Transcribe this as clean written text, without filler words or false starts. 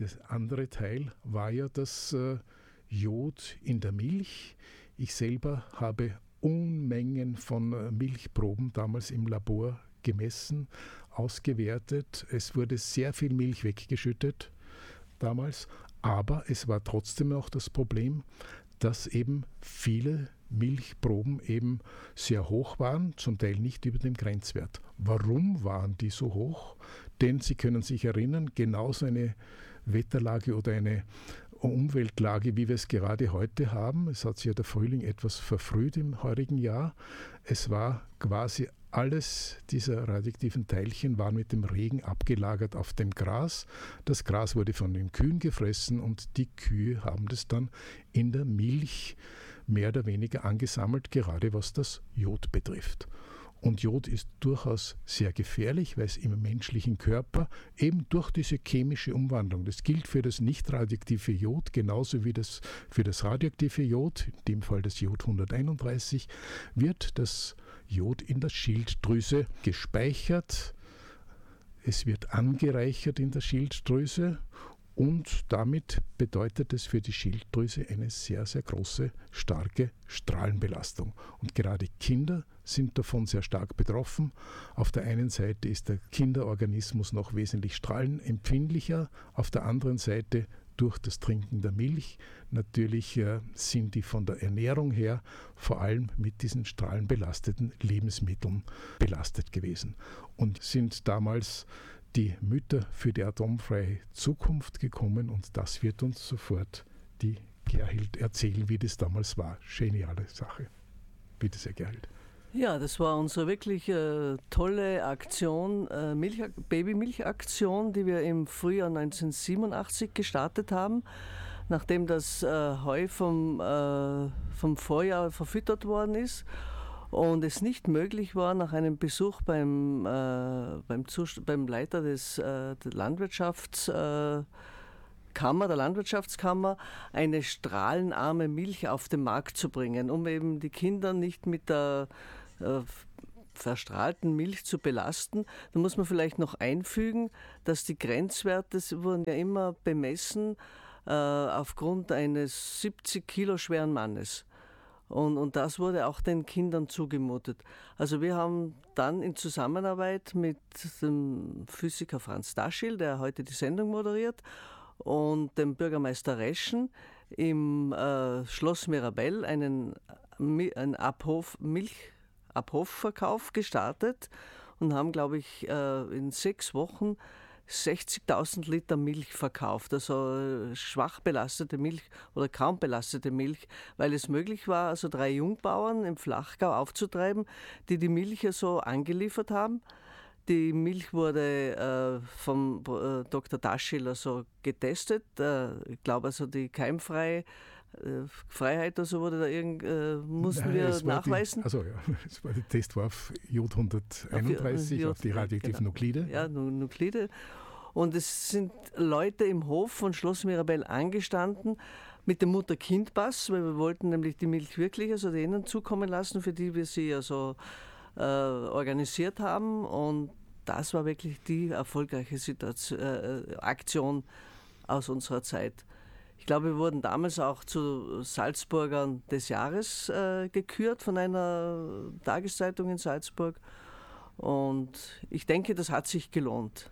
Das andere Teil war ja das Jod in der Milch. Ich selber habe Unmengen von Milchproben damals im Labor gemessen, ausgewertet. Es wurde sehr viel Milch weggeschüttet damals, aber es war trotzdem noch das Problem, dass eben viele Milchproben eben sehr hoch waren, zum Teil nicht über dem Grenzwert. Warum waren die so hoch? Denn Sie können sich erinnern, genauso eine Wetterlage oder eine Umweltlage, wie wir es gerade heute haben. Es hat sich ja der Frühling etwas verfrüht im heurigen Jahr. Es war quasi alles dieser radioaktiven Teilchen waren mit dem Regen abgelagert auf dem Gras. Das Gras wurde von den Kühen gefressen und die Kühe haben das dann in der Milch mehr oder weniger angesammelt, gerade was das Jod betrifft. Und Jod ist durchaus sehr gefährlich, weil es im menschlichen Körper eben durch diese chemische Umwandlung, das gilt für das nicht radioaktive Jod genauso wie das für das radioaktive Jod, in dem Fall das Jod 131, wird das Jod in der Schilddrüse gespeichert. Es wird angereichert in der Schilddrüse und damit bedeutet es für die Schilddrüse eine sehr, sehr große, starke Strahlenbelastung. Und gerade Kinder sind davon sehr stark betroffen. Auf der einen Seite ist der Kinderorganismus noch wesentlich strahlenempfindlicher, auf der anderen Seite durch das Trinken der Milch. Natürlich sind die von der Ernährung her vor allem mit diesen strahlenbelasteten Lebensmitteln belastet gewesen und sind damals die Mütter für die atomfreie Zukunft gekommen und das wird uns sofort die Gerhild erzählen, wie das damals war. Geniale Sache. Bitte sehr, Gerhild. Ja, das war unsere wirklich tolle Aktion, Babymilchaktion, die wir im Frühjahr 1987 gestartet haben, nachdem das Heu vom Vorjahr verfüttert worden ist und es nicht möglich war, nach einem Besuch beim Leiter der Landwirtschaftskammer, eine strahlenarme Milch auf den Markt zu bringen, um eben die Kinder nicht mit der verstrahlten Milch zu belasten. Da muss man vielleicht noch einfügen, dass die Grenzwerte wurden ja immer bemessen aufgrund eines 70 Kilo schweren Mannes. Und das wurde auch den Kindern zugemutet. Also wir haben dann in Zusammenarbeit mit dem Physiker Franz Daschil, der heute die Sendung moderiert, und dem Bürgermeister Reschen im Schloss Mirabell einen Abhofverkauf gestartet und haben, glaube ich, in 6 Wochen 60.000 Liter Milch verkauft, also schwach belastete Milch oder kaum belastete Milch, weil es möglich war, also 3 Jungbauern im Flachgau aufzutreiben, die die Milch so angeliefert haben. Die Milch wurde vom Dr. Daschil also getestet. Ich glaube, also die Keimfreiheit oder so wurde da mussten wir nachweisen. Es war der Test war auf Jod 131, auf die radioaktiven Nuklide. Ja, Nuklide. Und es sind Leute im Hof von Schloss Mirabell angestanden mit dem Mutter-Kind-Pass, weil wir wollten nämlich die Milch wirklich also denen zukommen lassen, für die wir sie also organisiert haben, und das war wirklich die erfolgreiche Aktion aus unserer Zeit. Ich glaube, wir wurden damals auch zu Salzburgern des Jahres gekürt von einer Tageszeitung in Salzburg, und ich denke, das hat sich gelohnt.